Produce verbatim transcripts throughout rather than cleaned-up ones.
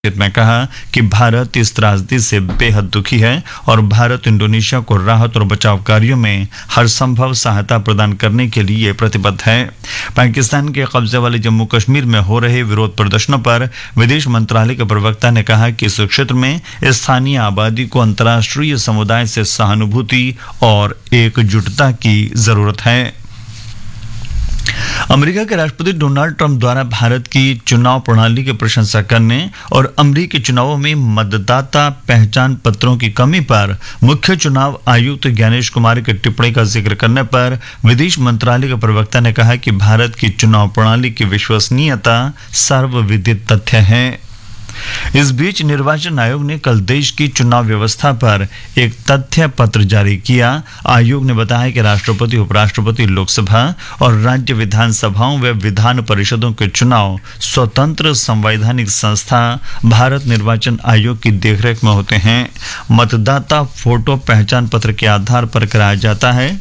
ने कहा कि भारत इस त्रासदी से बेहद दुखी है और भारत इंडोनेशिया को राहत और बचाव कार्यों में हर संभव सहायता प्रदान करने के लिए प्रतिबद्ध है। पाकिस्तान के कब्जे वाले जम्मू कश्मीर में हो रहे विरोध प्रदर्शनों पर विदेश मंत्रालय के प्रवक्ता ने कहा कि इस क्षेत्र में स्थानीय आबादी को अंतर्राष्ट्रीय समुदाय से सहानुभूति और एकजुटता की जरूरत है। अमेरिका के राष्ट्रपति डोनाल्ड ट्रंप द्वारा भारत की चुनाव प्रणाली की प्रशंसा करने और अमेरिकी चुनावों में मतदाता पहचान पत्रों की कमी पर मुख्य चुनाव आयुक्त ज्ञानेश कुमार की टिप्पणी का जिक्र करने पर विदेश मंत्रालय के प्रवक्ता ने कहा कि भारत की चुनाव प्रणाली की विश्वसनीयता सर्वविदित तथ्य है। इस बीच निर्वाचन आयोग ने कल देश की चुनाव व्यवस्था पर एक तथ्य पत्र जारी किया। आयोग ने बताया कि राष्ट्रपति, उपराष्ट्रपति, लोकसभा और राज्य विधानसभाओं व विधान परिषदों के चुनाव स्वतंत्र संवैधानिक संस्था भारत निर्वाचन आयोग की देखरेख में होते हैं। मतदाता फोटो पहचान पत्र के आधार पर कराया जाता है।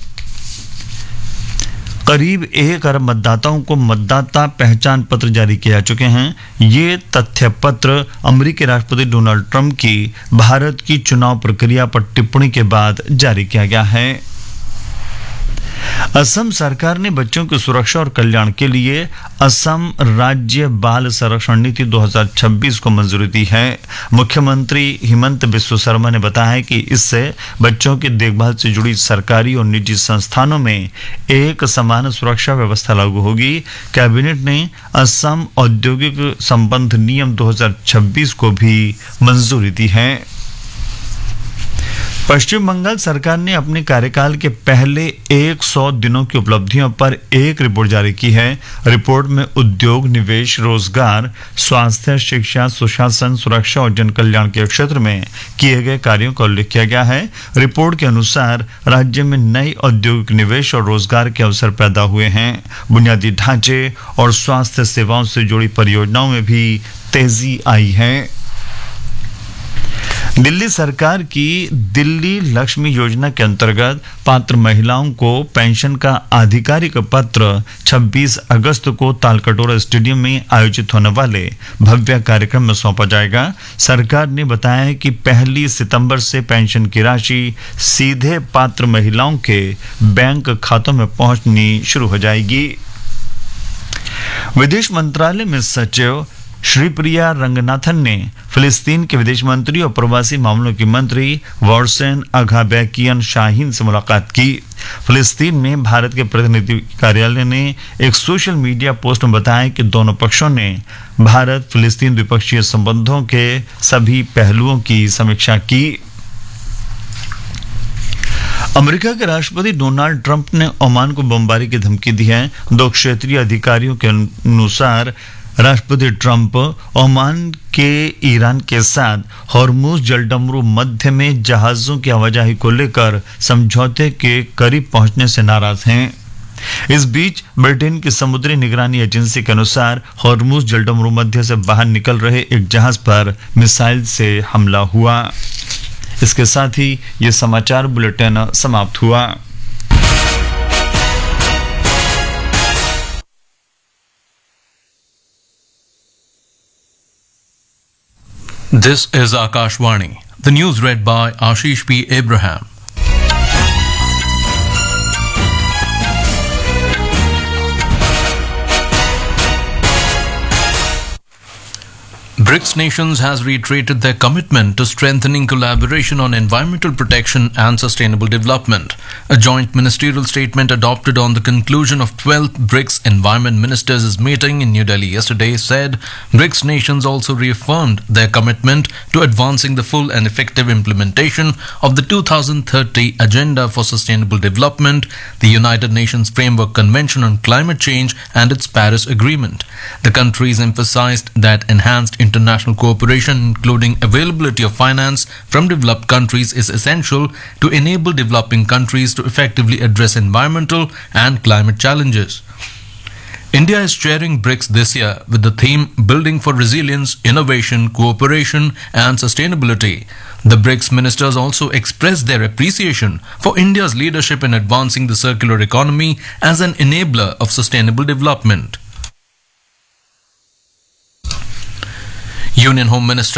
करीब एक अरब मतदाताओं को मतदाता पहचान पत्र जारी किए जा चुके हैं। ये तथ्य पत्र अमेरिकी राष्ट्रपति डोनाल्ड ट्रंप की भारत की चुनाव प्रक्रिया पर टिप्पणी के बाद जारी किया गया है। असम सरकार ने बच्चों की सुरक्षा और कल्याण के लिए असम राज्य बाल संरक्षण नीति दो हज़ार छब्बीस को मंजूरी दी है। मुख्यमंत्री हिमंत बिस्वा शर्मा ने बताया कि इससे बच्चों की देखभाल से जुड़ी सरकारी और निजी संस्थानों में एक समान सुरक्षा व्यवस्था लागू होगी। कैबिनेट ने असम औद्योगिक संबंध नियम दो हज़ार छब्बीस को भी मंजूरी दी है। पश्चिम बंगाल सरकार ने अपने कार्यकाल के पहले सौ दिनों की उपलब्धियों पर एक रिपोर्ट जारी की है। रिपोर्ट में उद्योग, निवेश, रोजगार, स्वास्थ्य, शिक्षा, सुशासन, सुरक्षा और जन कल्याण के क्षेत्र में किए गए कार्यों का उल्लेख किया गया है। रिपोर्ट के अनुसार राज्य में नए औद्योगिक निवेश और रोजगार के अवसर पैदा हुए हैं। बुनियादी ढांचे और स्वास्थ्य सेवाओं से जुड़ी परियोजनाओं में भी तेजी आई है। दिल्ली सरकार की दिल्ली लक्ष्मी योजना के अंतर्गत पात्र महिलाओं को पेंशन का आधिकारिक पत्र छब्बीस अगस्त को तालकटोरा स्टेडियम में आयोजित होने वाले भव्य कार्यक्रम में सौंपा जाएगा। सरकार ने बताया है कि पहली सितंबर से पेंशन की राशि सीधे पात्र महिलाओं के बैंक खातों में पहुंचनी शुरू हो जाएगी। विदेश मंत्रालय में सचिव श्रीप्रिया रंगनाथन ने फिलिस्तीन के विदेश मंत्री और प्रवासी मामलों की मंत्री वर्सेन अघाबैकियन शाहीन से मुलाकात की। फिलिस्तीन में भारत के प्रतिनिधि कार्यालय ने एक सोशल मीडिया पोस्ट में बताया कि दोनों पक्षों ने भारत फिलिस्तीन द्विपक्षीय संबंधों के सभी पहलुओं की समीक्षा की। अमेरिका के राष्ट्रपति डोनाल्ड ट्रंप ने ओमान को बमबारी की धमकी दी है। दो क्षेत्रीय अधिकारियों के अनुसार राष्ट्रपति ट्रंप ओमान के ईरान के साथ हॉर्मुज जलडमरू मध्य में जहाजों की आवाजाही को लेकर समझौते के करीब पहुंचने से नाराज हैं। इस बीच ब्रिटेन की समुद्री निगरानी एजेंसी के अनुसार हॉर्मुज जलडमरू मध्य से बाहर निकल रहे एक जहाज पर मिसाइल से हमला हुआ। इसके साथ ही ये समाचार बुलेटिन समाप्त हुआ। This is Akashvani. The news read by Ashish P. Abraham. BRICS nations has reiterated their commitment to strengthening collaboration on environmental protection and sustainable development. A joint ministerial statement adopted on the conclusion of twelfth BRICS Environment Ministers' meeting in New Delhi yesterday said BRICS nations also reaffirmed their commitment to advancing the full and effective implementation of the two thousand thirty Agenda for Sustainable Development, the United Nations Framework Convention on Climate Change and its Paris Agreement. The countries emphasized that enhanced international cooperation, including availability of finance from developed countries, is essential to enable developing countries to effectively address environmental and climate challenges. India is chairing BRICS this year with the theme Building for Resilience, Innovation, Cooperation and Sustainability. The BRICS ministers also expressed their appreciation for India's leadership in advancing the circular economy as an enabler of sustainable development. Union Home Minister